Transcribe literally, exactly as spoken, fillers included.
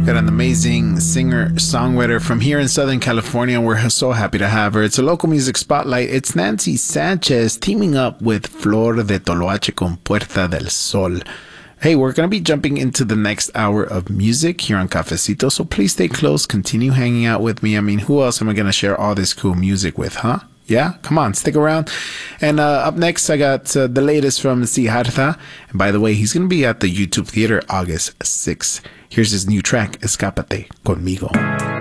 Got an amazing singer-songwriter from here in Southern California. We're so happy to have her. It's a local music spotlight. It's Nancy Sanchez teaming up with Flor de Toloache con Puerta del Sol. Hey, we're going to be jumping into the next hour of music here on Cafecito, so please stay close. Continue hanging out with me. I mean, who else am I going to share all this cool music with, huh? Yeah, come on, stick around. And uh, up next, I got uh, the latest from Siddhartha. And by the way, he's going to be at the YouTube Theater August sixth. Here's his new track, Escápate Conmigo.